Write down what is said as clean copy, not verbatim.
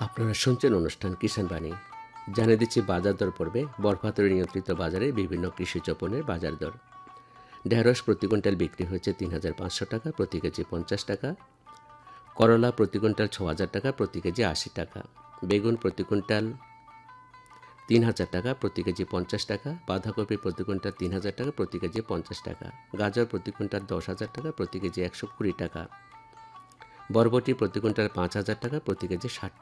আপনারা শুনছেন অনুষ্ঠান কিষাণ বাণী। জানিয়ে দিচ্ছি বাজার দর পড়বে বরফাতরি নিয়ন্ত্রিত বাজারে বিভিন্ন কৃষিজ পণ্যের বাজার দর। ঢেঁড়স প্রতি কুইন্টাল বিক্রি হয়েছে ৩,৫০০ টাকা, প্রতি কেজি ৫০ টাকা। করলা প্রতি কুইন্টাল ৬,০০০ টাকা, প্রতি কেজি ৮০ টাকা। বেগুন প্রতি কুইন্টাল ৩,০০০ টাকা, প্রতি কেজি ৫০ টাকা। বাঁধাকপি প্রতি কুইন্টাল ৩,০০০ টাকা, প্রতি কেজি ৫০ টাকা। গাজর প্রতি কুইন্টাল ১০,০০০ টাকা, প্রতি কেজি ১২০ টাকা। বরবটি প্রতি কুইন্টাল ৫,০০০ টাকা, প্রতি কেজি ৬০